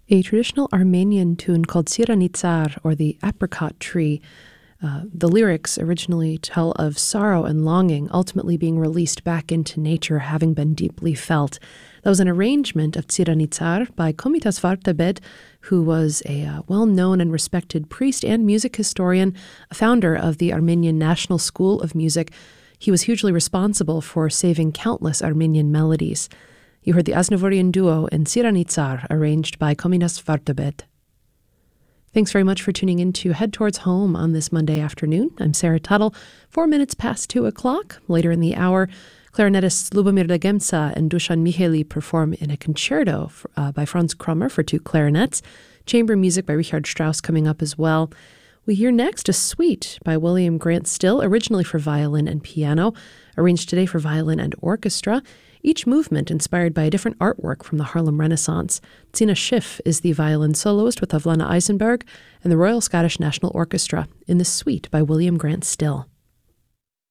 A traditional Armenian tune called Tsiranitsar, or the apricot tree. The lyrics originally tell of sorrow and longing, ultimately being released back into nature, having been deeply felt. That was an arrangement of Tsiranitsar by Komitas Vartabed, who was a well-known and respected priest and music historian, a founder of the Armenian National School of Music. He was hugely responsible for saving countless Armenian melodies. You heard the Aznavourian duo in Tsiranitsar, arranged by Komitas Vartabed. Thanks very much for tuning in to Head Towards Home on this Monday afternoon. I'm Sarah Tuttle. 4 minutes past 2 o'clock. Later in the hour, clarinetists Lubomir Legemca and Dusan Mihaly perform in a concerto by Franz Krummer for 2 clarinets. Chamber music by Richard Strauss coming up as well. We hear next a suite by William Grant Still, originally for violin and piano, arranged today for violin and orchestra. Each movement inspired by a different artwork from the Harlem Renaissance. Tina Schiff is the violin soloist with Havlana Eisenberg and the Royal Scottish National Orchestra in the suite by William Grant Still.